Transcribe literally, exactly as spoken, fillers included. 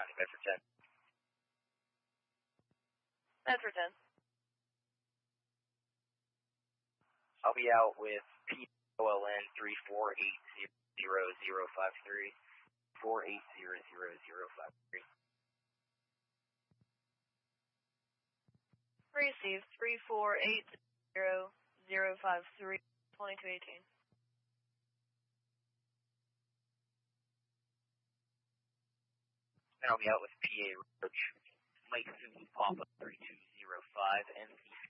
County, Bedford ten. Bedford ten. I'll be out with P O L N three four eight zero zero five three. four eight zero zero zero five three. Received three four eight zero zero five three, twenty-two eighteen. And I'll be out with P A Roach, Lake Susan Papa thirty-two zero five, N C